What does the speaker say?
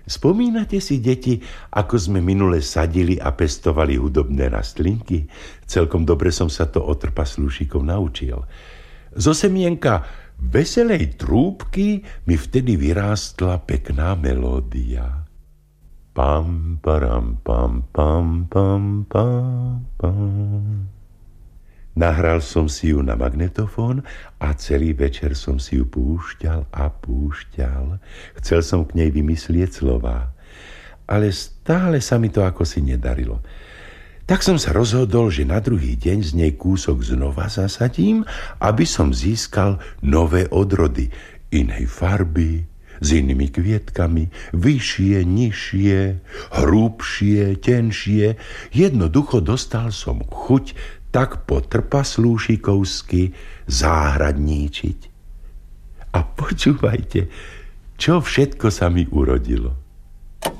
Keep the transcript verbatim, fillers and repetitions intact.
Spomínate si, deti, ako sme minule sadili a pestovali hudobné rastlinky? Celkom dobre som sa to od trpaslúšikov naučil. Zo semienka veselej trúbky mi vtedy vyrástla pekná melódia. Pam, param, pam, pam, pam, pam, pam. Nahral som si ju na magnetofón a celý večer som si ju púšťal a púšťal. Chcel som k nej vymyslieť slová, ale stále sa mi to ako si nedarilo. Tak som sa rozhodol, že na druhý deň z nej kúsok znova zasadím, aby som získal nové odrody, inej farby, s inými kvietkami, vyššie, nižšie, hrúbšie, tenšie. Jednoducho dostal som chuť tak po trpaslúšikovsky záhradníčiť. A počúvajte, čo všetko sa mi urodilo.